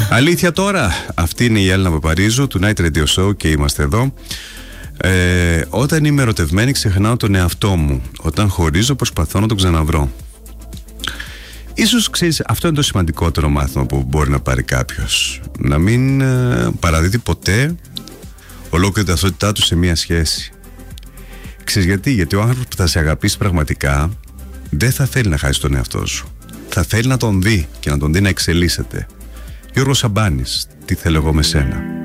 Αλήθεια τώρα, αυτή είναι η Έλληνα Παπαρίζου του Night Radio Show και είμαστε εδώ. Όταν είμαι ερωτευμένη ξεχνάω τον εαυτό μου. Όταν χωρίζω προσπαθώ να τον ξαναβρω. Ίσως ξέρεις, αυτό είναι το σημαντικότερο μάθημα που μπορεί να πάρει κάποιος. Να μην παραδίδει ποτέ ολόκληρη την ταυτότητά του σε μία σχέση. Ξέρεις γιατί? Γιατί ο άνθρωπος που θα σε αγαπήσει πραγματικά δεν θα θέλει να χάσει τον εαυτό σου. Θα θέλει να τον δει και να τον δει να εξελίσσεται. Γιώργος Σαμπάνης, τι θέλω εγώ με σένα.